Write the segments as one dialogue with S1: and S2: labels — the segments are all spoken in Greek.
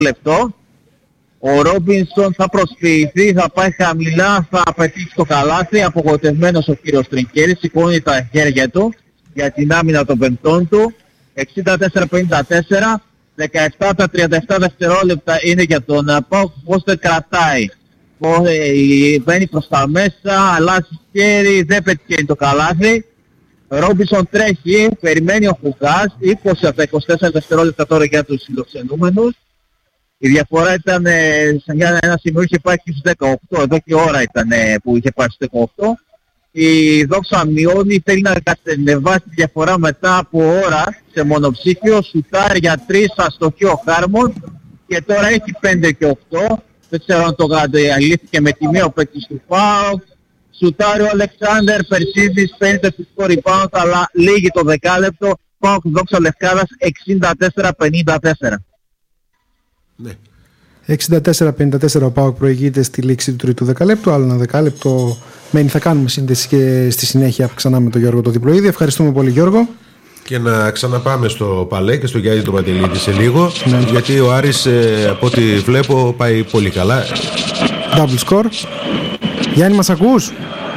S1: λεπτό. Ο Ρόμπινσον θα προσφυγηθεί, θα πάει χαμηλά, θα πετύχει το καλάθι. Απογοητευμένος ο κύριος Τρινκέρης, σηκώνει τα χέρια του για την άμυνα των παιχτών του. 64-54, 17 τα 37 δευτερόλεπτα είναι για τον ΠΑΟΚ. Πώς δεν κρατάει, μπαίνει προς τα μέσα, αλλάζει χέρι, δεν πετυχαίνει το καλάθι. Ρόμπινσον τρέχει, περιμένει ο Χουγκάς, 20 από τα 24 δευτερόλεπτα τώρα για τους φιλοξενούμενους. Η διαφορά ήταν, για ένα σημείο είχε πάει και στους 18, εδώ και ώρα ήταν που είχε πάει στους 18. Η Δόξα μειώνει, θέλει να κατεβάσει τη διαφορά μετά από ώρα σε μονοψήφιο, σουτάρει για 3, αστοχή ο Χάρμον και τώρα έχει 5 και 8. Δεν ξέρω αν το αλήθηκε με τιμή ο παίκτης του ΠΑΟΚ. Σουτάρει ο Αλεξάνδερ, Περσίδης, παίρνει το φυσικό rebound, αλλά λύγει το δεκάλεπτο. ΠΑΟΚ Δόξα Λευκάδας 64-54.
S2: Ναι.
S3: 64-54 ο ΠΑΟΚ προηγείται στη λήξη του τρίτου δεκαλέπτου. Άλλο ένα δεκάλεπτο μένει. Θα κάνουμε σύνδεση και στη συνέχεια ξανά με τον Γιώργο το Διπροίδη. Ευχαριστούμε πολύ, Γιώργο. Και
S2: να ξαναπάμε στο Παλέ και στο Γιάννη τον Παντελίδη σε λίγο. Ναι. Γιατί ο Άρης, από ό,τι βλέπω, πάει πολύ καλά.
S3: Double score. Γιάννη, μας ακούς?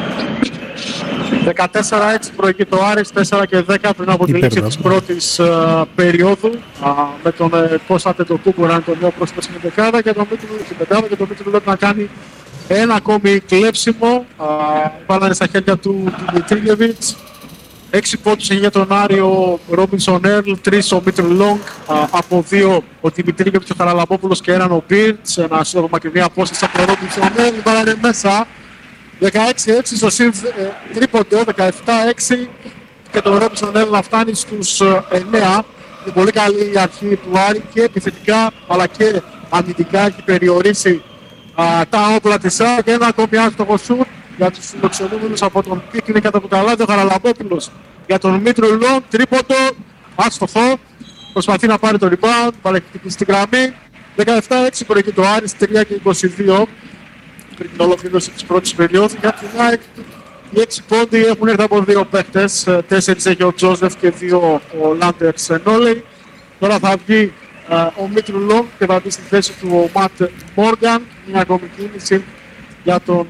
S4: 14-6 προηγείται ο Άρης, 4 και 10 πριν από τη λήξη της πρώτης περίοδου, με τον Κώστα Τετοκούμπο να είναι το νέο πρόσωπο στην δεκάδα και τον Μήτρου Λόπ να κάνει ένα ακόμη κλέψιμο. Βάλανε στα χέρια του Δημητρίγεβιτς. 6 πόντους έχει για τον Άρη ο Ρόμπινσον Έρλ, 3 ο Μήτρου Λόγκ, από 2 ο Δημητρίγεβιτς, ο Χαραλαμπόπουλος και έναν ο Μπίρτς. Ένα σώμα μακρινή απόσταση από τον Ρόμπινσον Έρλ, βάλανε μέσα. 16-6 στο συν τρίποντο, 17-6 και τον Ρόμπινσον Έρλ να φτάνει στους 9. Είναι πολύ καλή η αρχή του Άρη και επιθετικά αλλά και αμυντικά έχει περιορίσει τα όπλα της ΑΕ και ένα ακόμη άστοχο σουτ για τους φιλοξενούμενους από τον Πίκ είναι κατά το καλάδι ο Χαραλαμπόπουλος για τον Μήτρο Λόν, τρίποντο, άστοχο, προσπαθεί να πάρει το rebound, παρεκκλητική στην γραμμή. 17-6 προηγεί το Άρης, 3 και 22 πριν την ολοκλήρωση της πρώτης περίοδου. Για την ΑΕΚ οι 6 πόντοι έχουν έρθει από 2 παίχτες, 4 έχει ο Τζόσεφ και 2 ο Λάντερ Σενόλεϊ. Τώρα θα βγει ο Μήτρου Λόγκ και θα μπει στη θέση του ο Ματ Μόργαν. Μια ακόμη κίνηση για τον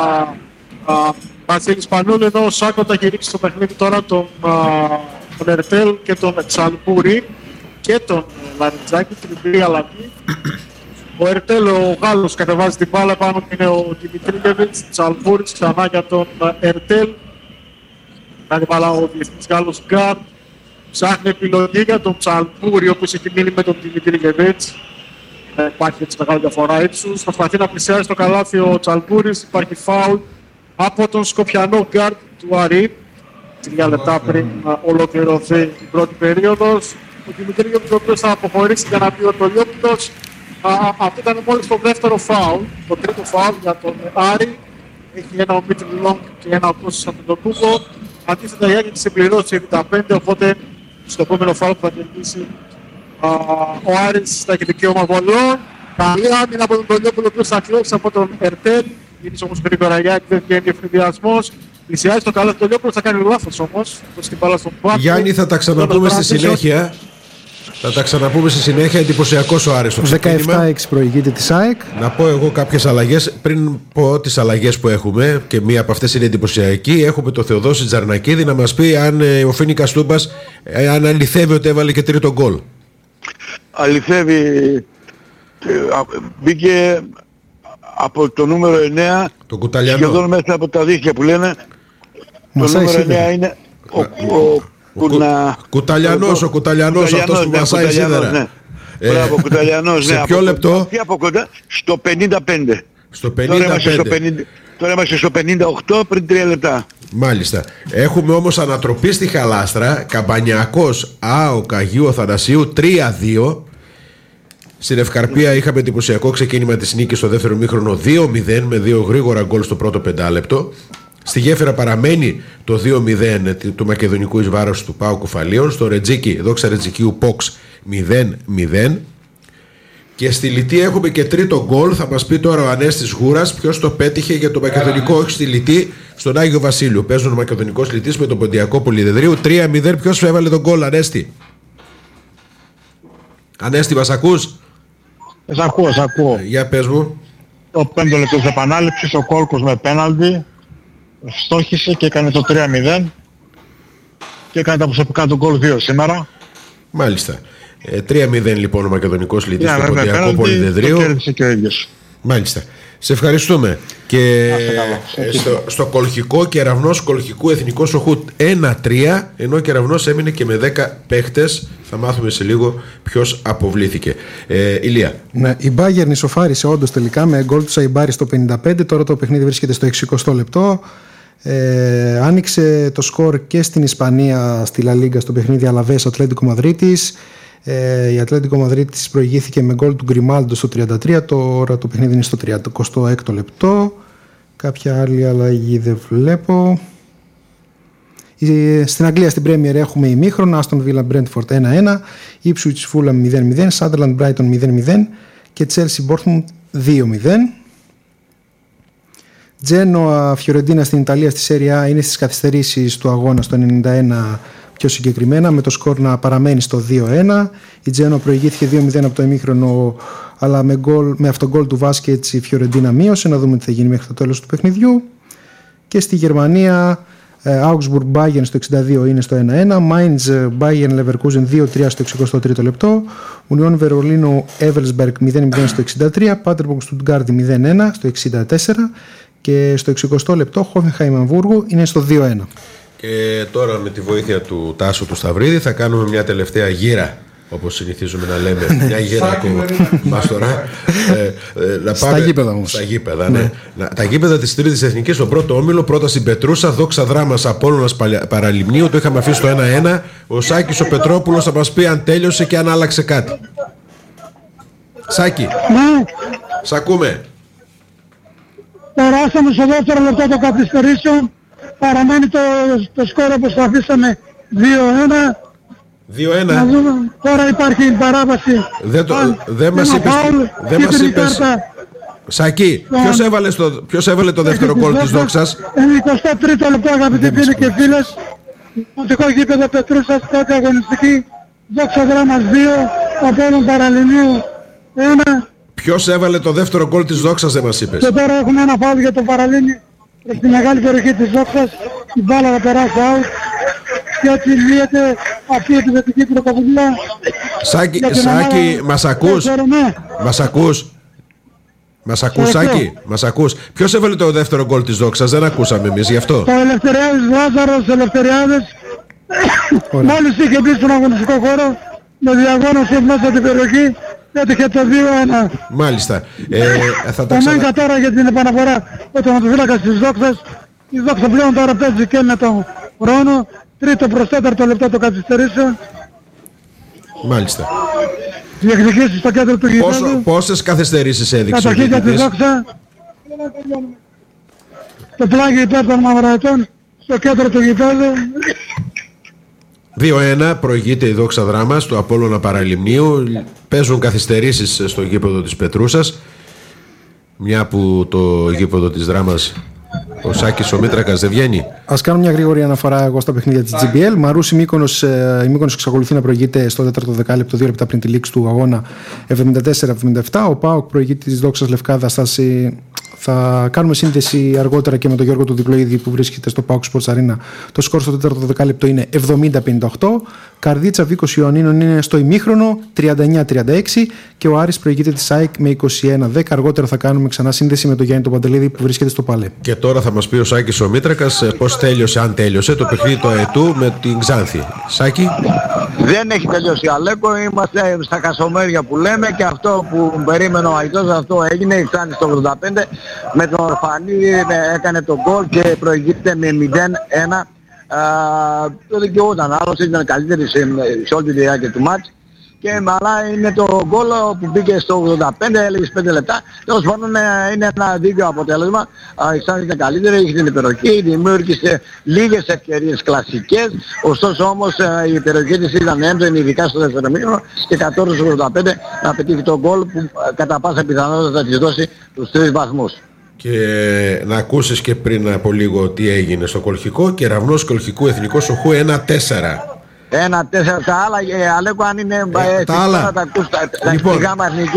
S4: Βασίλη Σπανούλη, ενώ ο Σάκο θα γυρίξει στο παιχνίδι τώρα τον Ερτέλ και τον Τσαλπούρη και τον Λαριτζάκη, τριπλή αλλαγή. Ο Ερτέλ, ο Γάλλος, κατεβάζει την μπάλα, πάνω είναι ο Δημητρίγεβιτς, Τσαλπούρης ξανά για τον Ερτέλ. Κάνει μπάλα ο διεθνής Γάλλος Γκάρ. Ψάχνει επιλογή για τον Τσαλπούρη, ο οποίος έχει μείνει με τον Δημητρίγεβιτς. Υπάρχει έτσι μεγάλη διαφορά ύψους. Προσπαθεί να πλησιάσει το καλάθι ο Τσαλπούρης. Υπάρχει φάουλ από τον Σκοπιανό Γκάρ του Άρη. 3 λεπτά πριν ολοκληρωθεί η πρώτη περίοδος. Ο Δημητρίγεβιτς, ο οποίος θα αποχωρήσει για να πει ο Τολιόπουλος. Αυτό ήταν μόλις το δεύτερο φάουλ. Το τρίτο φάουλ για τον Άρη. Έχει ένα ο Μήτρου Λόγκ και ένα ο Κώστας Αντιτοκούμπο. Αντίθετα η Άγια της συμπληρώσει 75, οπότε στο επόμενο φάουλ που θα κερδίσει ο Άρης θα έχει δικαίωμα βολών. Καλή άμυνα από τον Τολιόπουλο, ο οποίος θα κλέψει από τον Ερτέλ. Είναι όμως γρήγορα η Άγια, δεν βγαίνει ευθυνδιασμός. Πλησιάζει το καλό του Τολιόπουλο, θα κάνει λάθος όμως.
S2: Γιάννη, θα τα ξαναπούμε στη συνέχεια. Θα τα ξαναπούμε στη συνέχεια. Εντυπωσιακός ο Άρης στο ξεκίνημα.
S3: 17-6 προηγείται της ΑΕΚ.
S2: Να πω εγώ κάποιες αλλαγές. Πριν πω τις αλλαγές που έχουμε, και μία από αυτές είναι εντυπωσιακή, έχουμε το Θεοδόση Τζαρνακίδη να μας πει αν ο Φίνικας Τούμπας αν αληθεύει ότι έβαλε και τρίτο γκολ.
S5: Αληθεύει. Μπήκε από το νούμερο 9,
S2: το Κουταλιανό,
S5: σχεδόν μέσα από τα δίχτυα που λένε. Το νούμερο 9 είναι
S2: Κουταλιανός, ο Κουταλιανός, αυτός που μασάει σίδερα.
S5: Ναι. Μπράβο, Κουταλιανός.
S2: Σε ποιο λεπτό?
S5: Από κοντά, στο 55.
S2: Στο 55.
S5: Τώρα είμαστε στο 58 πριν 3 λεπτά.
S2: Μάλιστα. Έχουμε όμως ανατροπή στη Χαλάστρα. Καμπανιακός ΑΟΚ Αγίου Αθανασίου 3-2. Στην Ευκαρπία είχαμε εντυπωσιακό ξεκίνημα της νίκης στο δεύτερο ημίχρονο 2-0 με 2 γρήγορα γκολ στο πρώτο πεντάλεπτο. Στη γέφυρα παραμένει το 2-0 του μακεδονικού εις βάρος του ΠΑΟΚ Κουφαλίων. Στο Ρετζίκι, δόξα Ρετζικίου Πόξ 0-0. Και στη Λιτή έχουμε και τρίτο γκολ. Θα μας πει τώρα ο Ανέστης Γούρας ποιος το πέτυχε για το μακεδονικό, όχι στη Λιτή, στον Άγιο Βασίλειο. Παίζουν ο μακεδονικός Λιτής με τον Ποντιακό Πολυδεδρίου 3-0. Ποιος έβαλε τον γκολ, Ανέστη? Ανέστη, μας ακούς?
S5: Σ' ακούω.
S2: Για πες μου.
S5: Το 5 λεπτό της επανάληψης, ο Κόλκος με πέναλτι στόχισε και έκανε το 3-0 και έκανε τα προσωπικά του γκολ 2 σήμερα.
S2: Μάλιστα. 3-0 λοιπόν ο μακεδονικός λυτής στο Ποντιακό Πολυδεδρίο.
S5: Το κέρδισε και ο ίδιος.
S2: Μάλιστα. Σε ευχαριστούμε. Και στο Κολχικό, Κεραυνός Κολχικού Εθνικό Σοχού 1-3, ενώ ο Κεραυνός έμεινε και με 10 παίχτες. Θα μάθουμε σε λίγο ποιος αποβλήθηκε. Ηλία.
S3: Ναι, η Bayern ισοφάρισε όντως τελικά με γκολ του Σαϊμπάρη στο 55. Τώρα το παιχνίδι βρίσκεται στο 60 λεπτό. Άνοιξε το σκορ και στην Ισπανία, στη Λα Λίγκα, στο παιχνίδι Αλαβές Ατλέντικο Μαδρίτης. Η Ατλέντικο Μαδρίτης προηγήθηκε με γκολ του Γκριμάλντο στο 33. Τώρα το παιχνίδι είναι στο 36ο λεπτό. Κάποια άλλη αλλαγή δεν βλέπω. Στην Αγγλία, στην Premier, έχουμε ημίχρονο. Άστον Βίλα Μπρέντφορντ 1-1, Ipswich Fulham 0-0, Sunderland Brighton 0-0 και Chelsea Bournemouth 2-0. Genoa Fiorentina στην Ιταλία, στη Serie A, είναι στις καθυστερήσεις του αγώνα στο 91 πιο συγκεκριμένα, με το σκορ να παραμένει στο 2-1. Η Genoa προηγήθηκε 2-0 από το ημίχρονο, αλλά με αυτό γκολ του Βάσκετς η Fiorentina μείωσε. Να δούμε τι θα γίνει μέχρι το τέλος του παιχνιδιού. Και στη Γερμανία, Augsburg Bayern στο 62 είναι στο 1-1, Mainz Bayern Leverkusen 2-3 στο 63ο λεπτό, Union Verolino Eversberg 0-0 στο 63, Paderborn Stuttgart 0-1 στο 64 και στο 60ο λεπτό Hoffenheim Αμβούργο είναι στο 2-1.
S2: Και τώρα με τη βοήθεια του Τάσου του Σταυρίδη θα κάνουμε μια τελευταία γύρα, όπως συνηθίζουμε να λέμε, μια γύρα ακόμα μας τώρα.
S3: Στα γήπεδα όμως.
S2: Στα γήπεδα, ναι. Τα γήπεδα της Τρίτης Εθνικής, στον πρώτο όμιλο, πρώτα στην Πετρούσα, Δόξα Δράμας Απόλλωνας Παραλιμνίου, το είχαμε αφήσει στο 1-1. Ο Σάκης ο Πετρόπουλος θα μας πει αν τέλειωσε και αν άλλαξε κάτι. Σάκη,
S6: ναι.
S2: Σ' ακούμε.
S6: Περάσαμε στο δεύτερο λεπτό των καθυστερήσεων. Παραμένει το σκορ όπως το αφήσαμε 2-1.
S2: 2-1.
S6: Τώρα υπάρχει παράβαση.
S2: Δεν μας είπες. Σάκη, ποιος έβαλε το δεύτερο γκολ της Δόξας?
S6: 23ο λεπτό, αγαπητοί φίλοι και φίλες. Μοντικό γήπεδο Πετρούσας, πρώτη αγωνιστική. Δόξα Δράμας 2, Απόλλων Παραλιμνίου 1.
S2: Ποιος έβαλε το δεύτερο γκολ της Δόξας, δεν μας είπες?
S6: Και τώρα έχουμε ένα φάουλ για το Παραλίμνη προς τη μεγάλη περιοχή της Δόξας. Η μπάλα θα περάσει out. Και έτσι λύεται αυτή η επιθετική πρωτοβουλία.
S2: Σάκη, μας ακούς? Μας ακούς, Σάκη? Μας ακούς? Ποιος έβαλε το δεύτερο γκολ της Δόξας? Δεν ακούσαμε εμείς γι' αυτό.
S6: Το Ελευθεριάδης Λάζαρος, Ελευθεριάδης. Μόλις είχε μπει στον αγωνιστικό χώρο, με διαγώνωση μέσα την περιοχή, έτυχε το 2-1.
S2: Μάλιστα. Θα τα
S6: Μέγκα τώρα για την επαναφορά ο τερματοφύλακας της Δόξας. Η Δόξα πλέον τώρα παίζει και με τον χρόνο. Τρίτο προς τέταρτο λεπτό το καθυστερήσεων.
S2: Μάλιστα.
S6: Διεκδικήσεις στο κέντρο του γηπέδου.
S2: Πόσες καθυστερήσεις έδειξε ο
S6: κατοχή για τη
S2: διαιτητής?
S6: Δόξα. Το πλάγι υπέρ των Μαυραετών στο κέντρο του γηπέδου.
S2: 2-1, προηγείται η Δόξα Δράμας του Απόλλωνα Παραλιμνίου. Παίζουν καθυστερήσεις στο γήπεδο της Πετρούσας, μια που το γήπεδο της Δράμας, ο Σάκης ο Μήτρακας, δεν βγαίνει. Ας
S3: κάνω μια γρήγορη αναφορά εγώ στα παιχνίδια της GBL. Μαρούσι Μύκονος, η Μύκονος εξακολουθεί να προηγείται στο 4ο δεκάλεπτο, 2 λεπτά πριν τη λήξη του αγώνα, 74-77. Ο ΠΑΟΚ προηγείται της Δόξας Λευκάδας. Θα κάνουμε σύνδεση αργότερα και με τον Γιώργο του Διπλοίδη που βρίσκεται στο ΠΑΟΚ Sports Arena. Το σκορ στο 4ο δεκάλεπτο είναι 70-58. Καρδίτσα Βίκος Ιωαννίνων είναι στο ημίχρονο 39-36 και ο Άρης προηγείται της ΑΕΚ με 21-10. Αργότερα θα κάνουμε ξανά σύνδεση με τον Γιάννη τον Παντελίδη που βρίσκεται στο Παλέ.
S2: Και τώρα θα μας πει ο Σάκης ο Μήτρακας πώς τέλειωσε, αν τέλειωσε, το παιχνίδι του ΑΕΤΟΥ με την Ξάνθη. Σάκη.
S1: Δεν έχει τελειώσει, Αλέκο, είμαστε στα χασομέρια που λέμε και αυτό που περίμενε ο Αϊτός, αυτό έγινε. Η Ξάνθη στο 85 με τον Ορφανή έκανε τον γκολ και προηγείται με 0-1. Το δικαιούταν, άλλος ήταν καλύτερη σε όλη τη διάρκεια του μάτς. Και αλλά είναι το γκολ που μπήκε στο 85, έλεγες 5 λεπτά. Τέλος πάντων είναι ένα δίκαιο αποτέλεσμα. Η Ξάνθη ήταν καλύτερη, είχε την υπεροχή, δημιούργησε λίγες ευκαιρίες κλασικές. Ωστόσο όμως η υπεροχή της ήταν έντονη, ειδικά στο δεύτερο μήχρονο, και κατόρθωσε στο 85 να πετύχει τον γκολ που κατά πάσα πιθανότητα θα της δώσει τους 3 βαθμούς.
S2: Και να ακούσεις και πριν από λίγο τι έγινε στο Κολχικό. Κεραυνός Κολχικού Εθνικό Σοχού 1-4.
S1: 1-4. Τα άλλα, Αλέκο, αν είναι
S2: τα άλλα.
S1: να τα ακούς, λοιπόν, τη Γάμα Εθνική.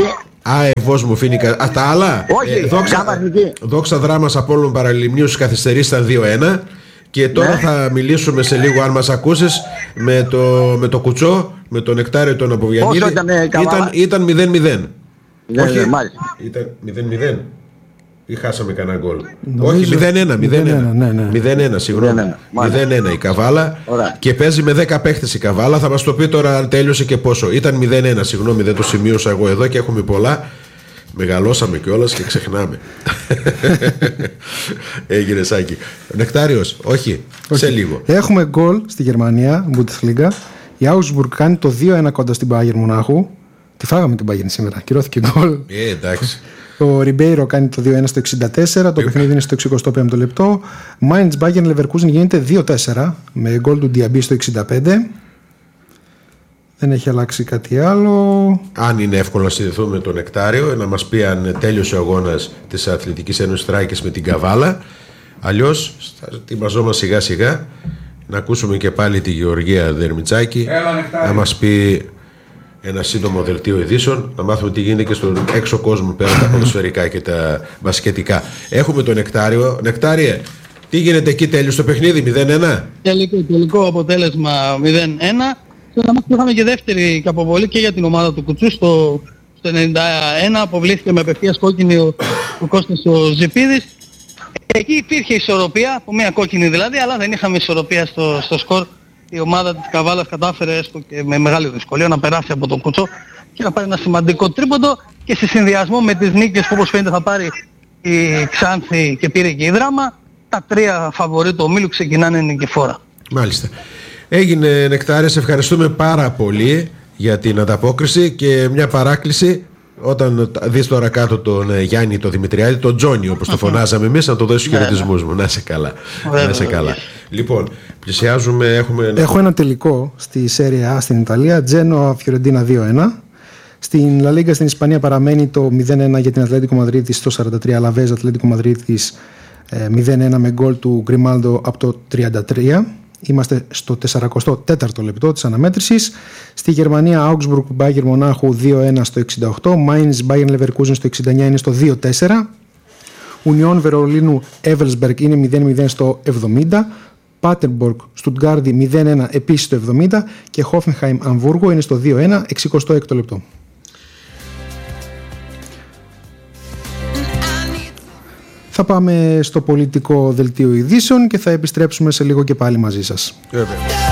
S2: Αεβός μου Φίνικα. Τα άλλα.
S7: Όχι,
S2: Δόξα Δράμας Απόλλων Παραλιμνίου στις καθυστερήσεις ήταν 2-1. Και τώρα θα μιλήσουμε σε λίγο, αν μας ακούσεις, με το Κουτσό, με τον Νεκτάριο τον Αποβιανίδη. Ήταν 0-0. Όχι, ήταν 0-0. Ή χάσαμε κανένα γκολ? Όχι, 0-1. Συγγνώμη. 0-1 η Καβάλα. Και παίζει με 10 παίχτες η Καβάλα. Θα μας το πει τώρα αν τέλειωσε και πόσο. Ήταν 0-1, συγγνώμη, δεν το σημείωσα εγώ εδώ και έχουμε πολλά. Μεγαλώσαμε κιόλας και ξεχνάμε. Έγινε Σάκη. Νεκτάριος, όχι, σε λίγο.
S3: Έχουμε γκολ στη Γερμανία, Bundesliga. Η Augsburg κάνει το 2-1 κοντά στην Bayern Μονάχου. Τη φάγαμε την Bayern σήμερα, κυρώθηκε γκολ.
S2: Εντάξει.
S3: Το Ριμπέιρο κάνει το 2-1 στο 64, το παιχνίδι είναι στο 65ο λεπτό. Mainz Bayern Leverkusen γίνεται 2-4 με γκολ του Diaby στο 65. Δεν έχει αλλάξει κάτι άλλο.
S2: Αν είναι εύκολο να συνδεθούμε με τον Νεκτάριο, να μας πει αν τέλειωσε ο αγώνας της Αθλητικής Ένωσης Τράικης με την Καβάλα. Αλλιώς θα ετοιμαζόμαστε σιγά σιγά να ακούσουμε και πάλι τη Γεωργία Δερμιτσάκη να μας πει ένα σύντομο δελτίο ειδήσεων, να μάθουμε τι γίνεται και στον έξω κόσμο πέρα τα ποδοσφαιρικά και τα μπασκετικά. Έχουμε τον Νεκτάριο. Νεκτάριε, τι γίνεται εκεί, τέλειωσε το παιχνίδι 0-1?
S8: Τελικό αποτέλεσμα 0-1. Είχαμε και δεύτερη αποβολή και για την ομάδα του Κουτσού στο 91. Αποβλήθηκε με απευθείας κόκκινη ο Κώστας ο Ζιπίδης. Εκεί υπήρχε ισορροπία, από μια κόκκινη δηλαδή, αλλά δεν είχαμε ισορροπία στο σκορ. Η ομάδα της Καβάλας κατάφερε έστω και με μεγάλη δυσκολία να περάσει από τον Κουτσό και να πάρει ένα σημαντικό τρίποντο, και σε συνδυασμό με τις νίκες που όπως φαίνεται θα πάρει η Ξάνθη και πήρε και η Δράμα, τα τρία φαβορί του ομίλου ξεκινάνε νικηφόρα.
S2: Μάλιστα. Έγινε Νεκτάρια, σε ευχαριστούμε πάρα πολύ για την ανταπόκριση και μια παράκληση. Όταν δεις τώρα κάτω τον Γιάννη τον Δημητριάδη, τον Τζόνι όπως το φωνάζαμε εμείς, να το δώσεις χαιρετισμούς μου. Να είσαι καλά. Να είσαι καλά. Λοιπόν, πλησιάζουμε.
S3: Έχω ένα τελικό στη Serie A στην Ιταλία. Τζένοα Φιωρεντίνα 2-1. Στην La Liga στην Ισπανία παραμένει το 0-1 για την Ατλέτικο Μαδρίτης στο 43. Αλαβέζ Ατλέτικο Μαδρίτης 0-1 με γκολ του Γκριμάλντο από το 33. Είμαστε στο 44ο λεπτό της αναμέτρησης. Στη Γερμανία Augsburg Bayern Μονάχου 2-1 στο 68. Mainz Bayern Leverkusen στο 69 είναι στο 2-4. Union Βερολίνου Evelsberg είναι 0-0 στο 70. Paterborg Στουτγκάρδη 0-1 επίσης στο 70. Και Hoffenheim Αμβούργο είναι στο 2-1, 66ο λεπτό. Θα πάμε στο πολιτικό δελτίο ειδήσεων και θα επιστρέψουμε σε λίγο και πάλι μαζί σας.